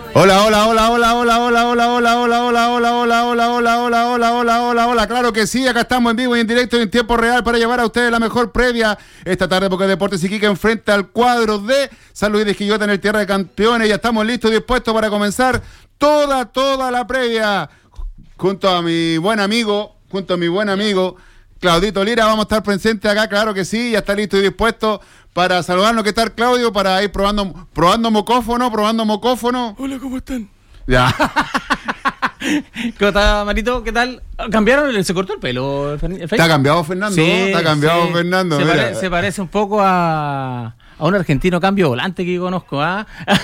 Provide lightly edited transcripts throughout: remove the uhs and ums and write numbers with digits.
Hola, hola, hola, hola, hola, hola, hola, hola, hola, hola, hola, hola, hola, hola, hola, hola, hola, hola, hola, claro que sí, acá estamos en vivo y en directo y en tiempo real para llevar a ustedes la mejor previa esta tarde porque Deportes Iquique enfrenta al cuadro de San Luis de Quillota en el Tierra de Campeones. Ya estamos listos y dispuestos para comenzar toda la previa junto a mi buen amigo Claudito Lira. Vamos a estar presentes acá, claro que sí, ya está listo y dispuesto para saludarnos. ¿Qué tal, Claudio? Para ir probando mocófono. Hola, ¿cómo están? Ya. ¿Cómo está, Marito? ¿Qué tal? ¿Cambiaron? ¿Se cortó el pelo? ¿Está cambiado, Fernando? Sí, está cambiado, sí. Fernando. Se parece un poco a un argentino cambio volante que conozco, ¿ah?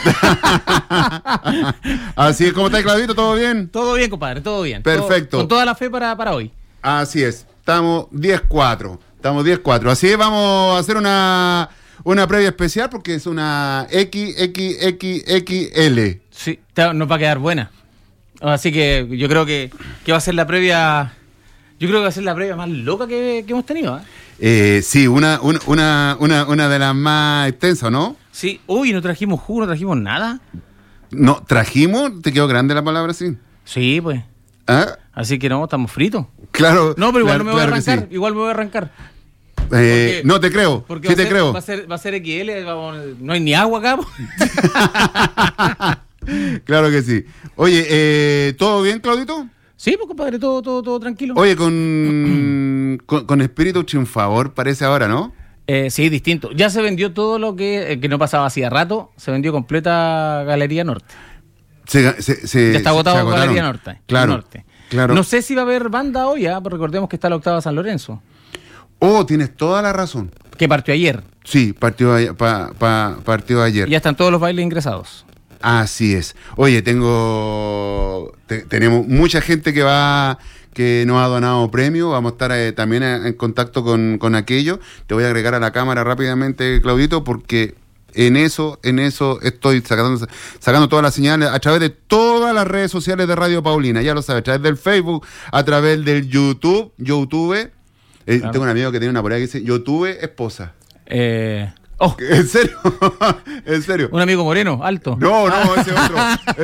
Así es, ¿cómo está, Claudito? ¿Todo bien? Todo bien, compadre, todo bien. Perfecto. Con toda la fe para hoy. Así es, estamos 10-4. Así es, vamos a hacer una previa especial porque es una XXXXL. Sí, nos va a quedar buena. Así que yo creo que va a ser la previa. Yo creo que va a ser la previa más loca que hemos tenido, ¿eh? Sí, una de las más extensas, ¿no? Sí. Uy, no trajimos jugo, no trajimos nada. No, trajimos, te quedó grande la palabra, sí. Sí, pues. ¿Ah? Así que no, estamos fritos. Claro. No, pero igual no me voy a arrancar. Sí. Igual me voy a arrancar. No te creo. Porque sí te creo. Va a ser XL, no hay ni agua acá. Claro que sí. Oye, ¿todo bien, Claudito? Sí, pues compadre, todo tranquilo. Oye, con espíritu triunfador parece ahora, ¿no? Sí, distinto. Ya se vendió todo lo que no pasaba hacía rato. Se vendió completa Galería Norte. Ya está agotado Galería Norte. Claro. No sé si va a haber banda hoy, pero recordemos que está la octava San Lorenzo. Oh, tienes toda la razón. Que partió ayer. Sí, partió ayer. Y ya están todos los bailes ingresados. Así es. Oye, tenemos mucha gente que nos ha donado premio. Vamos a estar también en contacto con aquello. Te voy a agregar a la cámara rápidamente, Claudito, porque en eso estoy sacando todas las señales a través de todas las redes sociales de Radio Paulina. Ya lo sabes, a través del Facebook, a través del YouTube. Claro. Tengo un amigo que tiene una polera que dice, yo tuve esposa. ¿En serio? ¿En serio? Un amigo moreno, alto. No, ese otro.